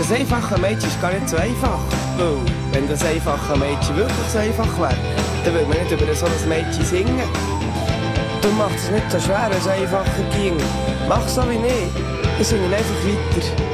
Das einfache Mädchen ist gar nicht so einfach. Weil, wenn das einfache Mädchen wirklich so einfach wäre, dann würde man nicht über so ein Mädchen singen. Du machst es nicht so schwer, wenn es einfacher ging. Mach so wie ich singe einfach weiter.